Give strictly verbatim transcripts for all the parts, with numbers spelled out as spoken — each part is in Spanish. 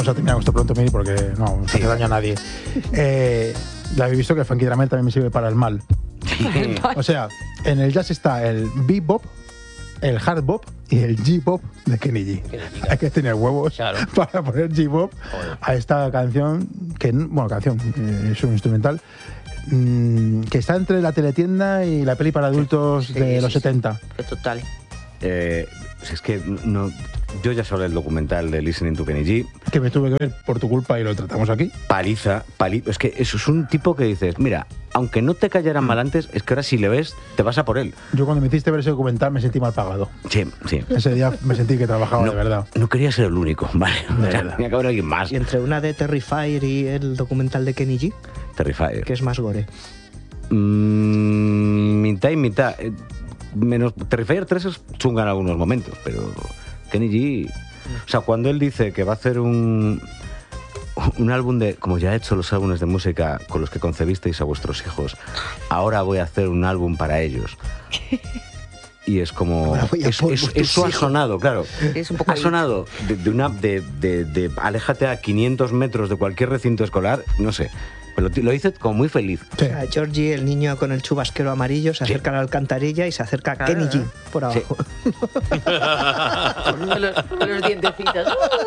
a terminar nuestro pronto mini porque no, no hace daño a nadie. Eh, ya habéis visto que Funky Drummer también me sirve para el mal. O sea, en el jazz está el bebop, el hard bop y el G-pop de Kenny G. Hay que tener huevos claro. para poner G-pop a esta canción, que bueno, canción, eh, es un instrumental, mmm, que está entre la teletienda y la peli para adultos sí, de sí, los sí, setenta. Sí. Total. Eh, es que no, yo ya sabía el documental de Listening to Kenny G. Que me tuve que ver por tu culpa y lo tratamos aquí. Paliza, paliza. Es que eso es un tipo que dices, mira, aunque no te cayeran mal antes, es que ahora si le ves, te vas a por él. Yo cuando me hiciste ver ese documental me sentí mal pagado. Sí, sí. Ese día me sentí que trabajaba no, de verdad. No quería ser el único, vale. De verdad. Tenía que haber alguien más. Y entre una de Terrifier y el documental de Kenny G, Terrifier. ¿qué es más gore? Mm, mitad y mitad. Eh, menos Terrifier tres es chunga en algunos momentos, pero Kenny G... O sea, cuando él dice que va a hacer un... un álbum de, como ya he hecho los álbumes de música con los que concebisteis a vuestros hijos, ahora voy a hacer un álbum para ellos. Y es como... Es, es, eso ha sonado, claro. Es un poco ha sonado de, de una... De, de, de aléjate a quinientos metros de cualquier recinto escolar, no sé. Pero lo hice como muy feliz. Sí. O sea, Georgie, el niño con el chubasquero amarillo, se acerca sí. a la alcantarilla y se acerca a claro, Kenny G por abajo. Sí. con, los, con los dientecitos.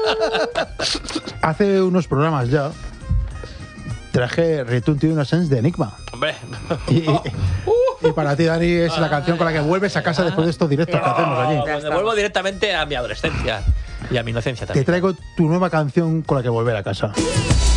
Hace unos programas ya traje Return to Innocence de Enigma. Hombre. Y, y, y para ti, Dani, es la canción con la que vuelves a casa después de estos directos que hacemos allí. Donde vuelvo directamente a mi adolescencia y a mi inocencia también. Te traigo tu nueva canción con la que volver a casa.